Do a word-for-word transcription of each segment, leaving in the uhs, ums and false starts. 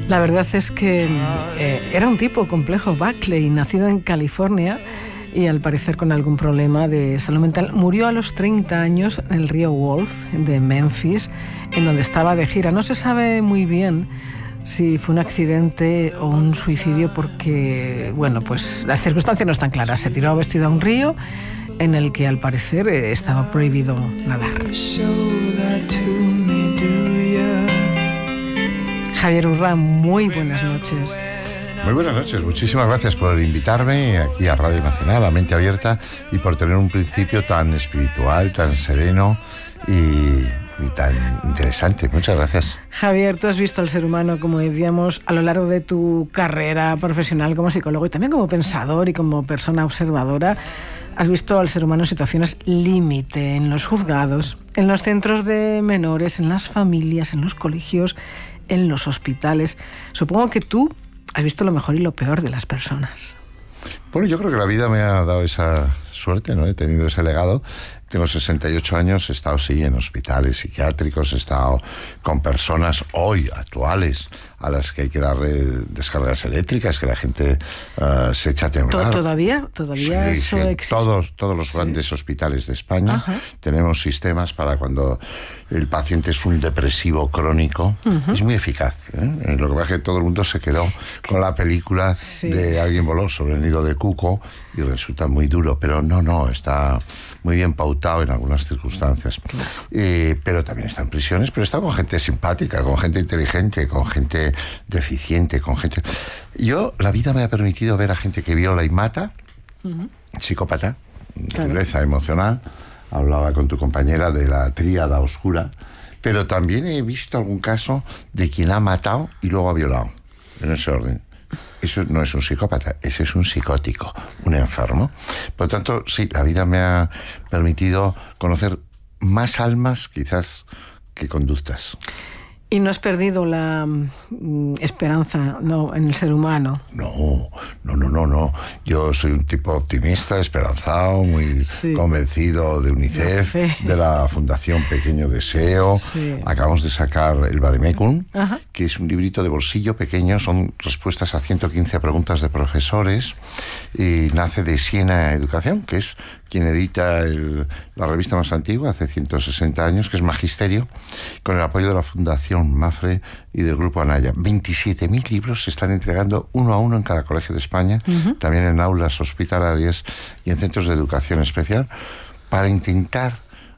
La verdad es que eh, era un tipo complejo, Buckley, nacido en California y al parecer con algún problema de salud mental. Murió a los treinta años en el río Wolf de Memphis, en donde estaba de gira. No se sabe muy bien si fue un accidente o un suicidio porque, bueno, pues las circunstancias no están claras. Se tiró vestido a un río en el que al parecer eh, estaba prohibido nadar. Javier Urra, muy buenas noches. Muy buenas noches, muchísimas gracias por invitarme aquí a Radio Nacional, a Mente Abierta, y por tener un principio tan espiritual, tan sereno y, y tan interesante. Muchas gracias. Javier, tú has visto al ser humano, como decíamos, a lo largo de tu carrera profesional como psicólogo y también como pensador y como persona observadora. Has visto al ser humano en situaciones límite, en los juzgados, en los centros de menores, en las familias, en los colegios, en los hospitales. Supongo que tú has visto lo mejor y lo peor de las personas. Bueno, yo creo que la vida me ha dado esa suerte, ¿no? He tenido ese legado. Tengo sesenta y ocho años, he estado, sí, en hospitales psiquiátricos, he estado con personas hoy, actuales, a las que hay que darle descargas eléctricas, que la gente uh, se echa a temblar. ¿Todavía? ¿Todavía sí, eso sí, existe? Todos, todos los sí. grandes hospitales de España. Ajá. Tenemos sistemas para cuando el paciente es un depresivo crónico. Uh-huh. Es muy eficaz, ¿eh? Lo que pasa es que todo el mundo se quedó es que... con la película sí. de Alguien voló sobre el nido de cuco y resulta muy duro, pero no, no, está muy bien pautado en algunas circunstancias. Eh, pero también está en prisiones, pero está con gente simpática, con gente inteligente, con gente deficiente, con gente... Yo, la vida me ha permitido ver a gente que viola y mata, uh-huh. psicópata, claro. Dureza emocional. Hablaba con tu compañera de la tríada oscura, pero también he visto algún caso de quien ha matado y luego ha violado, en ese orden. Eso no es un psicópata, ese es un psicótico, un enfermo. Por lo tanto, sí, la vida me ha permitido conocer más almas, quizás, que conductas. ¿Y no has perdido la mm, esperanza no, en el ser humano? No, no, no, no, no. Yo soy un tipo optimista, esperanzado, muy sí. convencido de UNICEF, de la Fundación Pequeño Deseo. Sí. Acabamos de sacar el Vademecum, Ajá. que es un librito de bolsillo pequeño, son respuestas a ciento quince preguntas de profesores, y nace de Siena Educación, que es quien edita el, la revista más antigua, hace ciento sesenta años, que es Magisterio, con el apoyo de la Fundación Mafre y del Grupo Anaya. veintisiete mil libros se están entregando uno a uno en cada colegio de España, uh-huh. también en aulas hospitalarias y en centros de educación especial, para intentar,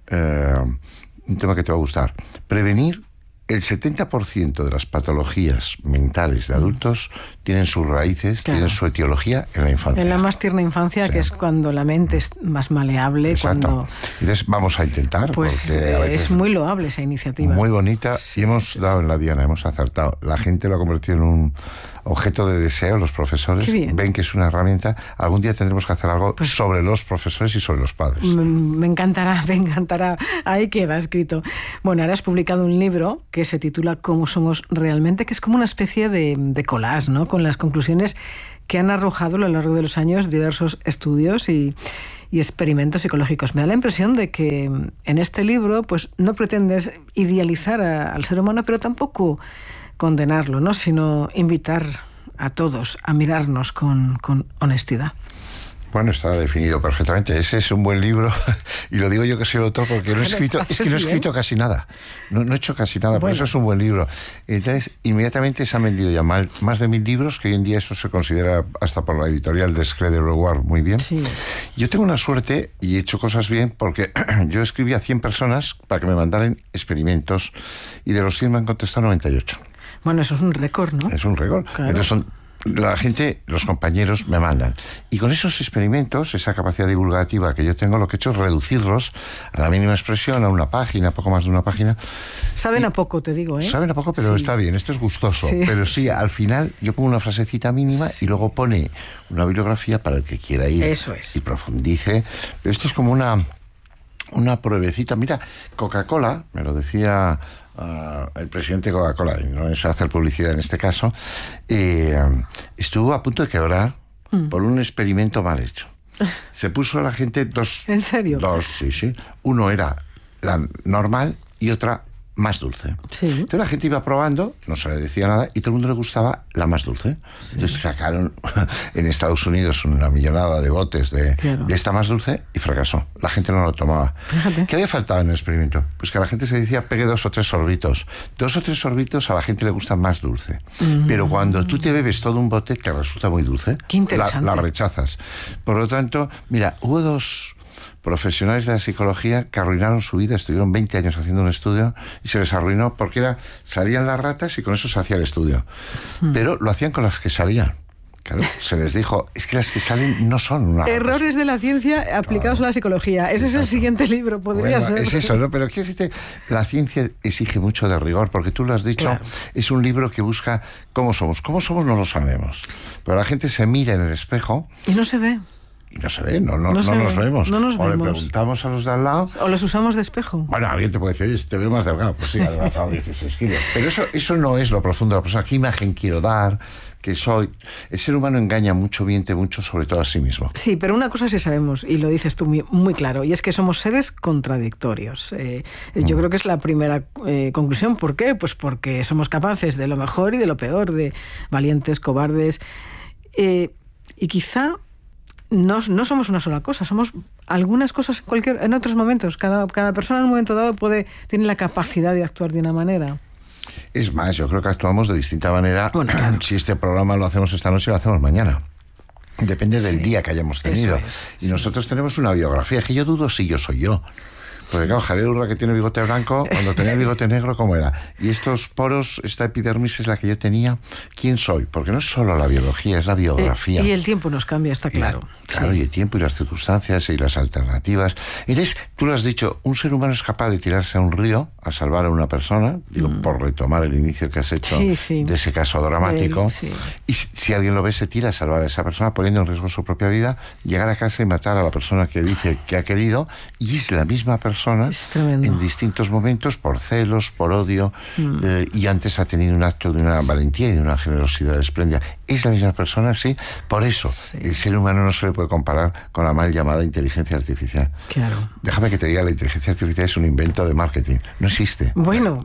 eh, un tema que te va a gustar, prevenir. El setenta por ciento de las patologías mentales de adultos tienen sus raíces, claro. tienen su etiología en la infancia. En la más tierna infancia, sí. que es cuando la mente es más maleable. Exacto. Cuando... Entonces vamos a intentar. Pues porque a veces es muy loable esa iniciativa. Muy bonita, sí, y hemos sí, dado sí. en la diana, hemos acertado. La gente lo ha convertido en un objeto de deseo, los profesores ven que es una herramienta. Algún día tendremos que hacer algo pues, sobre los profesores y sobre los padres. Me, me encantará, me encantará. Ahí queda escrito. Bueno, ahora has publicado un libro que se titula Cómo somos realmente, que es como una especie de, de collage, ¿no? Con las conclusiones que han arrojado a lo largo de los años diversos estudios y, y experimentos psicológicos. Me da la impresión de que en este libro pues no pretendes idealizar a, al ser humano, pero tampoco condenarlo, ¿no? Sino invitar a todos a mirarnos con, con honestidad. Bueno, está definido perfectamente. Ese es un buen libro, y lo digo yo que soy el autor porque no he escrito, es que no he escrito casi nada. No, no he hecho casi nada, por bueno. eso es un buen libro. Entonces, inmediatamente se han vendido ya más, más de mil libros, que hoy en día eso se considera hasta por la editorial de Schröder Reward muy bien. Sí. Yo tengo una suerte y he hecho cosas bien porque yo escribí a cien personas para que me mandaran experimentos, y de los cien me han contestado noventa y ocho. Bueno, eso es un récord, ¿no? Es un récord. Claro. Entonces son... La gente, los compañeros me mandan. Y con esos experimentos, esa capacidad divulgativa que yo tengo, lo que he hecho es reducirlos a la mínima expresión, a una página, poco más de una página. Saben y, a poco, te digo, ¿eh? Saben a poco, pero sí. está bien, esto es gustoso. Sí, pero sí, sí, al final yo pongo una frasecita mínima sí. y luego pone una bibliografía para el que quiera ir. Eso es. Y profundice. Pero esto es como una, una pruebecita. Mira, Coca-Cola, me lo decía... Uh, el presidente de Coca-Cola, y no es hacer publicidad en este caso, eh, estuvo a punto de quebrar mm. por un experimento mal hecho. Se puso a la gente dos... ¿En serio? Dos, sí, sí. Uno era la normal y otra más dulce. Sí. Entonces la gente iba probando, no se le decía nada, y todo el mundo le gustaba la más dulce. Sí. Entonces sacaron en Estados Unidos una millonada de botes de, claro. de esta más dulce y fracasó. La gente no lo tomaba. Fíjate. ¿Qué había faltado en el experimento? Pues que a la gente se decía, pegue dos o tres sorbitos. Dos o tres sorbitos a la gente le gusta más dulce. Mm. Pero cuando tú te bebes todo un bote, te resulta muy dulce. Qué interesante. La, la rechazas. Por lo tanto, mira, hubo dos profesionales de la psicología que arruinaron su vida, estuvieron veinte años haciendo un estudio y se les arruinó porque era, salían las ratas y con eso se hacía el estudio. Hmm. Pero lo hacían con las que salían. Claro, se les dijo, es que las que salen no son una... Errores de la ciencia aplicados claro. a la psicología. Ese Exacto. es el siguiente libro, podría bueno, ser. Es eso, ¿no? Pero quiero decirte, la ciencia exige mucho de rigor, porque tú lo has dicho, claro. es un libro que busca cómo somos. Cómo somos no lo sabemos, pero la gente se mira en el espejo... Y no se ve. Y no se ve, no, no, no, no, no nos ve. vemos. No nos o vemos. le preguntamos a los de al lado... O los usamos de espejo. Bueno, alguien te puede decir, oye, te veo más delgado. Pues sí, adelgazado dieciséis kilos. Pero eso, eso no es lo profundo de la persona. ¿Qué imagen quiero dar? ¿Qué soy? El ser humano engaña mucho, miente mucho, sobre todo a sí mismo. Sí, pero una cosa sí sabemos, y lo dices tú muy, muy claro, y es que somos seres contradictorios. Eh, mm. Yo creo que es la primera eh, conclusión. ¿Por qué? Pues porque somos capaces de lo mejor y de lo peor, de valientes, cobardes. Eh, y quizá... No, no somos una sola cosa, somos algunas cosas en, cualquier, en otros momentos. Cada, cada persona en un momento dado puede tiene la capacidad de actuar de una manera. Es más, yo creo que actuamos de distinta manera. Bueno, claro. Si este programa lo hacemos esta noche, lo hacemos mañana. Depende del sí, día que hayamos tenido. Es, y sí. nosotros tenemos una biografía, que yo dudo si yo soy yo. Porque claro, Javier Urra, que tiene bigote blanco, cuando tenía el bigote negro, ¿cómo era? Y estos poros, esta epidermis es la que yo tenía. ¿Quién soy? Porque no es solo la biología, es la biografía. Eh, y el tiempo nos cambia, está claro. Y, claro, sí. y el tiempo y las circunstancias y las alternativas. Entonces, tú lo has dicho, un ser humano es capaz de tirarse a un río a salvar a una persona, digo, mm. por retomar el inicio que has hecho sí, sí. de ese caso dramático. Él, sí. Y si, si alguien lo ve, se tira a salvar a esa persona, poniendo en riesgo su propia vida, llegar a casa y matar a la persona que dice que ha querido, y es la misma persona en distintos momentos, por celos, por odio, mm. eh, y antes ha tenido un acto de una valentía y de una generosidad espléndida. Es la misma persona, sí. Por eso, sí. el ser humano no se le puede comparar con la mal llamada inteligencia artificial. Claro. Déjame que te diga, la inteligencia artificial es un invento de marketing. No existe. Bueno,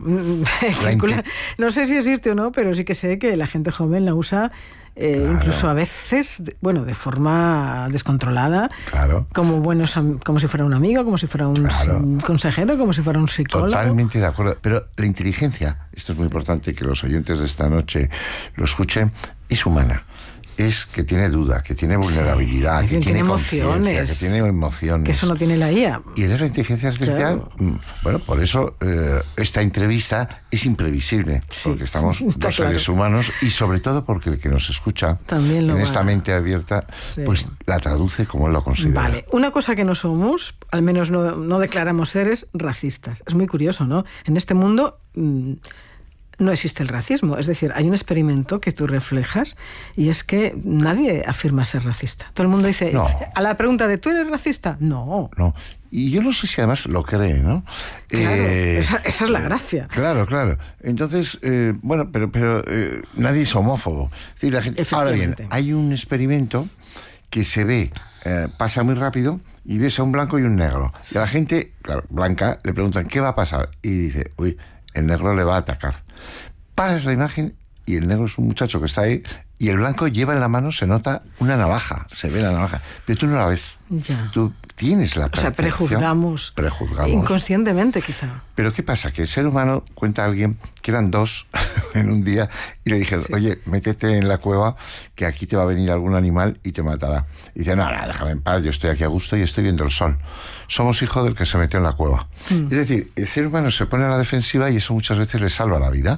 inte- no sé si existe o no, pero sí que sé que la gente joven la usa eh, claro. incluso a veces, bueno, de forma descontrolada, claro. como buenos, como si fuera un amigo, como si fuera un claro. consejero, como si fuera un psicólogo. Totalmente de acuerdo. Pero la inteligencia, esto es muy importante que los oyentes de esta noche lo escuchen, es humana. Es que tiene duda, que tiene vulnerabilidad, sí, que, que tiene, tiene emociones, que tiene emociones. Que eso no tiene la I A. Y eres la inteligencia artificial, claro. bueno, por eso eh, esta entrevista es imprevisible, sí, porque estamos dos claro. seres humanos y sobre todo porque el que nos escucha también lo en va. esta mente abierta, sí. pues la traduce como él lo considera. Vale, una cosa que no somos, al menos no, no declaramos seres racistas. Es muy curioso, ¿no? En este mundo... Mmm, no existe el racismo. Es decir, hay un experimento que tú reflejas y es que nadie afirma ser racista. Todo el mundo dice, no. a la pregunta de ¿tú eres racista? No. No. Y yo no sé si además lo cree, ¿no? Claro, eh, esa, esa es la gracia. Claro, claro. Entonces, eh, bueno, pero, pero eh, nadie es homófobo. Es decir, la gente, ahora bien, hay un experimento que se ve, eh, pasa muy rápido y ves a un blanco y un negro. Sí. Y a la gente, claro, blanca, le preguntan, ¿qué va a pasar? Y dice, uy, el negro le va a atacar. Paras la imagen y el negro es un muchacho que está ahí y el blanco lleva en la mano, se nota una navaja, se ve la navaja, pero tú no la ves. Ya. Tú tienes la percepción. O sea, prejuzgamos. Prejuzgamos. Inconscientemente, quizá. Pero ¿qué pasa? Que el ser humano, cuenta a alguien que eran dos en un día y le dijeron, sí. oye, métete en la cueva que aquí te va a venir algún animal y te matará. Y dice, no, no, déjame en paz, yo estoy aquí a gusto y estoy viendo el sol. Somos hijos del que se metió en la cueva. Mm. Es decir, el ser humano se pone a la defensiva y eso muchas veces le salva la vida.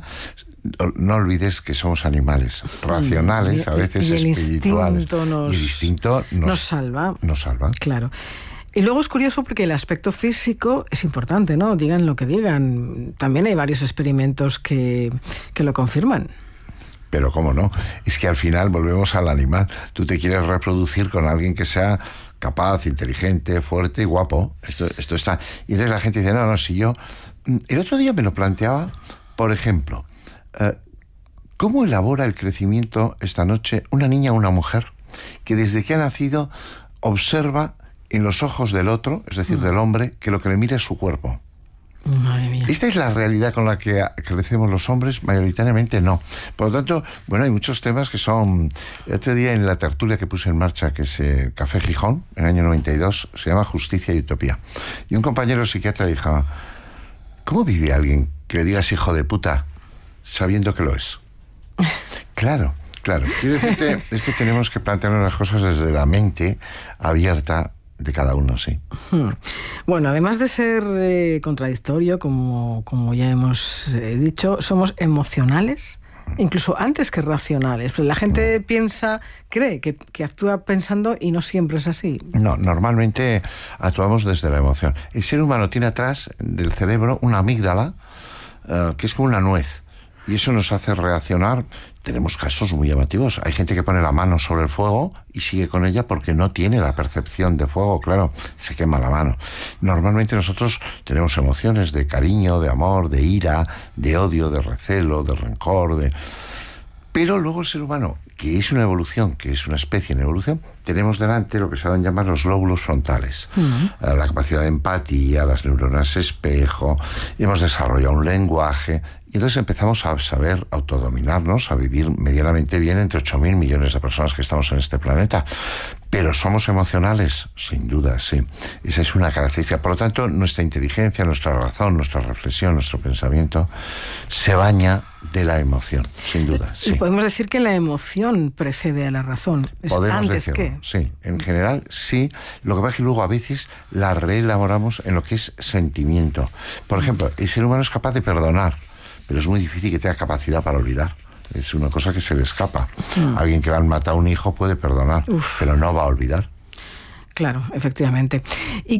No olvides que somos animales racionales, y, a veces y el espirituales. Instinto nos, y el instinto nos, nos salva. Nos salva. Claro. Y luego es curioso porque el aspecto físico es importante, ¿no? Digan lo que digan. También hay varios experimentos que, que lo confirman. Pero cómo no, es que al final volvemos al animal. Tú te quieres reproducir con alguien que sea capaz, inteligente, fuerte y guapo. Esto, esto está. Y entonces la gente dice, no, no, si yo... El otro día me lo planteaba, por ejemplo... ¿Cómo elabora el crecimiento esta noche una niña o una mujer que desde que ha nacido observa en los ojos del otro, es decir, mm. del hombre, que lo que le mira es su cuerpo? Madre mía. ¿Esta es la realidad con la que crecemos los hombres? Mayoritariamente no. Por lo tanto, bueno, hay muchos temas que son... El otro día en la tertulia que puse en marcha, que es eh, Café Gijón, en el año noventa y dos, se llama Justicia y Utopía. Y un compañero psiquiatra dijo, ¿cómo vive alguien que le digas hijo de puta sabiendo que lo es? Claro, claro. Quiero decirte, es que tenemos que plantearnos las cosas desde la mente abierta de cada uno, sí. Bueno, además de ser eh, contradictorio, como, como ya hemos eh, dicho, somos emocionales, incluso antes que racionales. La gente piensa, cree que, que actúa pensando y no siempre es así. No, normalmente actuamos desde la emoción. El ser humano tiene atrás del cerebro una amígdala uh, que es como una nuez. Y eso nos hace reaccionar. Tenemos casos muy llamativos. Hay gente que pone la mano sobre el fuego y sigue con ella porque no tiene la percepción de fuego. Claro, se quema la mano. Normalmente nosotros tenemos emociones de cariño, de amor, de ira, de odio, de recelo, de rencor, de... Pero luego el ser humano, que es una evolución, que es una especie en evolución, tenemos delante lo que se van a llamar los lóbulos frontales. Uh-huh. La capacidad de empatía, las neuronas espejo, hemos desarrollado un lenguaje, y entonces empezamos a saber autodominarnos, a vivir medianamente bien entre ocho mil millones de personas que estamos en este planeta. Pero somos emocionales, sin duda, sí. Esa es una característica. Por lo tanto, nuestra inteligencia, nuestra razón, nuestra reflexión, nuestro pensamiento, se baña de la emoción, sin duda. Sí. Y podemos decir que la emoción precede a la razón. ¿Es podemos antes decirlo, que? Sí. En general, sí. Lo que pasa es que luego a veces la reelaboramos en lo que es sentimiento. Por ejemplo, el ser humano es capaz de perdonar, pero es muy difícil que tenga capacidad para olvidar. Es una cosa que se le escapa. Mm. Alguien que le han matado a un hijo puede perdonar, Uf. pero no va a olvidar. Claro, efectivamente. Y,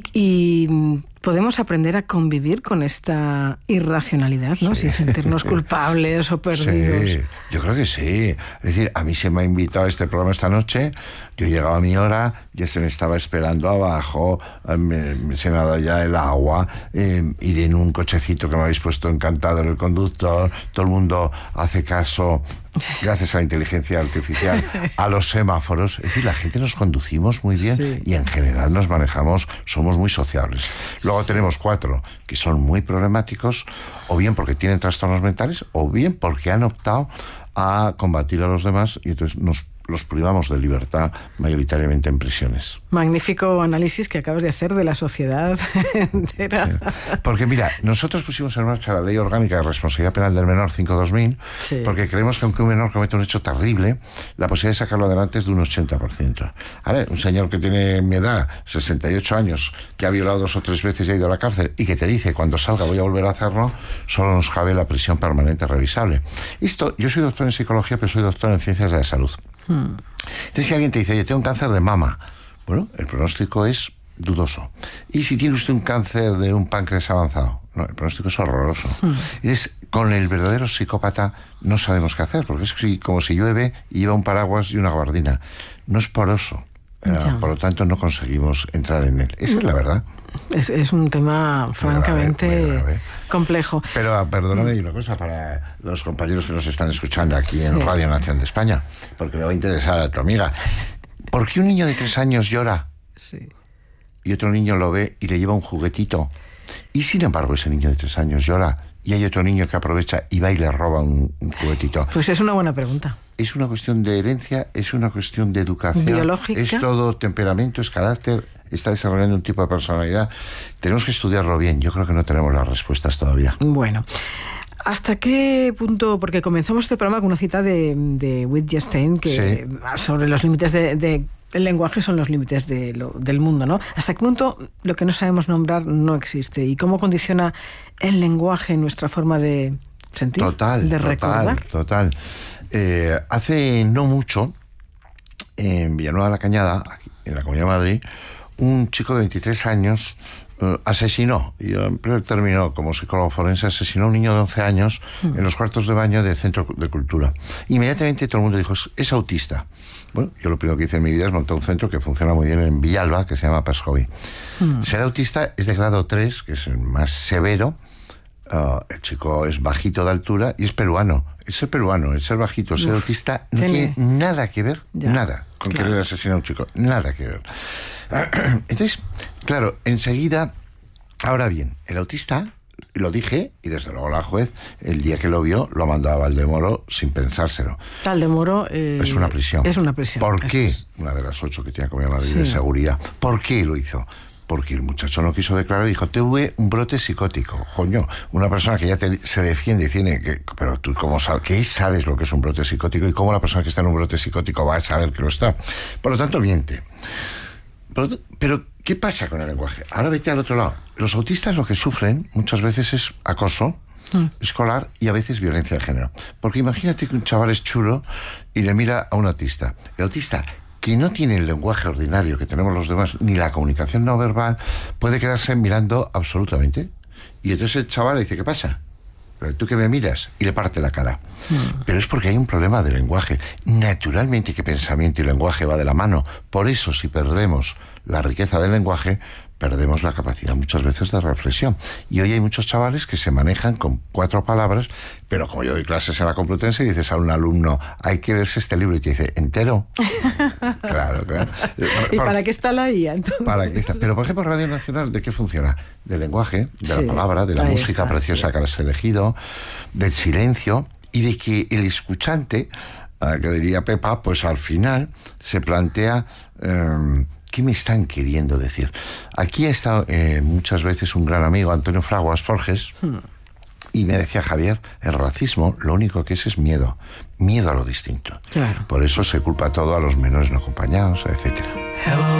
y podemos aprender a convivir con esta irracionalidad, ¿no? Sí. Sin sentirnos culpables o perdidos. Sí, yo creo que sí. Es decir, a mí se me ha invitado a este programa esta noche, yo llegaba a mi hora, ya se me estaba esperando abajo, me, me se me ha dado ya el agua, eh, ir en un cochecito que me habéis puesto encantado en el conductor, todo el mundo hace caso, gracias a la inteligencia artificial, a los semáforos. Es decir, la gente nos conducimos muy bien, sí. Y en general nos manejamos, somos muy sociables. Luego sí. Tenemos cuatro que son muy problemáticos, o bien porque tienen trastornos mentales, o bien porque han optado a combatir a los demás y entonces nos los privamos de libertad mayoritariamente en prisiones. Magnífico análisis que acabas de hacer de la sociedad entera. Sí. Porque mira, nosotros pusimos en marcha la Ley Orgánica de Responsabilidad Penal del Menor cinco dos mil, sí. Porque creemos que aunque un menor cometa un hecho terrible, la posibilidad de sacarlo adelante es de un ochenta por ciento. A ver, un señor que tiene mi edad, sesenta y ocho años, que ha violado dos o tres veces y ha ido a la cárcel y que te dice cuando salga voy a volver a hacerlo, solo nos cabe la prisión permanente revisable. Esto, yo soy doctor en psicología, pero soy doctor en ciencias de la salud. Hmm. Entonces, si alguien te dice, oye, tengo un cáncer de mama, bueno, el pronóstico es dudoso. Y si tiene usted un cáncer de un páncreas avanzado, no, el pronóstico es horroroso. Hmm. Entonces, con el verdadero psicópata no sabemos qué hacer, porque es como si llueve y lleva un paraguas y una gabardina. No es poroso. Uh, por lo tanto, no conseguimos entrar en él. Esa es la verdad. Es, es un tema francamente muy grave, muy grave. complejo. Pero perdóname mm. una cosa para los compañeros que nos están escuchando aquí sí. en Radio Nación de España, porque me va a interesar a tu amiga. ¿Por qué un niño de tres años llora? Sí. Y otro niño lo ve y le lleva un juguetito. Y sin embargo, ese niño de tres años llora y hay otro niño que aprovecha y va y le roba un, un juguetito. Pues es una buena pregunta. Es una cuestión de herencia, es una cuestión de educación. Biológica. Es todo temperamento, es carácter, está desarrollando un tipo de personalidad. Tenemos que estudiarlo bien. Yo creo que no tenemos las respuestas todavía. Bueno, ¿hasta qué punto? Porque comenzamos este programa con una cita de, de Wittgenstein que sí. sobre los límites de, de el lenguaje son los límites de lo, del mundo, ¿no? ¿Hasta qué punto lo que no sabemos nombrar no existe? ¿Y cómo condiciona el lenguaje nuestra forma de sentir? Total, de total, recordar. Total. Eh, hace no mucho, en Villanueva de la Cañada, aquí, en la Comunidad de Madrid, un chico de veintitrés años uh, asesinó, y yo en primer término como psicólogo forense, asesinó a un niño de once años mm. en los cuartos de baño del Centro de Cultura. Inmediatamente todo el mundo dijo, es, es autista. Bueno, yo lo primero que hice en mi vida es montar un centro que funciona muy bien en Villalba, que se llama Perscovi. Mm. Ser autista es de grado tres, que es el más severo. Uh, el chico es bajito de altura y es peruano. Es ser peruano, es ser bajito, ser Uf, autista no tiene nada que ver, ya, nada, con claro. querer asesinar a un chico, nada que ver. Entonces, claro, enseguida, ahora bien, el autista lo dije, y desde luego la juez, el día que lo vio, lo mandó a Valdemoro sin pensárselo. Valdemoro eh, es una prisión. Es una prisión. ¿Por qué? Es... Una de las ocho que tiene como la ley sí. de seguridad. ¿Por qué lo hizo? Porque el muchacho no quiso declarar y dijo, tuve un brote psicótico. Coño, una persona que ya te, se defiende y tiene que... Pero tú, ¿cómo sabes? ¿Qué sabes lo que es un brote psicótico? ¿Y cómo la persona que está en un brote psicótico va a saber que lo está? Por lo tanto, miente. Pero, pero, ¿qué pasa con el lenguaje? Ahora vete al otro lado. Los autistas lo que sufren muchas veces es acoso mm. escolar y a veces violencia de género. Porque imagínate que un chaval es chulo y le mira a un autista. El autista... que no tiene el lenguaje ordinario que tenemos los demás, ni la comunicación no verbal, puede quedarse mirando absolutamente. Y entonces el chaval le dice, ¿qué pasa? ¿Tú que me miras? Y le parte la cara. Mm. Pero es porque hay un problema de lenguaje. Naturalmente que pensamiento y lenguaje va de la mano. Por eso, si perdemos la riqueza del lenguaje, perdemos la capacidad muchas veces de reflexión. Y hoy hay muchos chavales que se manejan con cuatro palabras, pero como yo doy clases en la Complutense y dices a un alumno, hay que leerse este libro, y te dice, ¿entero? Claro, claro. ¿Y por, para qué está la I A, entonces? Para qué está. Pero, por ejemplo, Radio Nacional, ¿de qué funciona? Del lenguaje, de sí, la palabra, de la música está, preciosa sí. que has elegido, del silencio, y de que el escuchante, uh, que diría Pepa, pues al final se plantea... Um, ¿qué me están queriendo decir? Aquí ha estado eh, muchas veces un gran amigo, Antonio Fraguas Forges, hmm. y me decía, Javier, el racismo lo único que es es miedo, miedo a lo distinto. Claro. Por eso se culpa todo a los menores no acompañados, etcétera. Hello.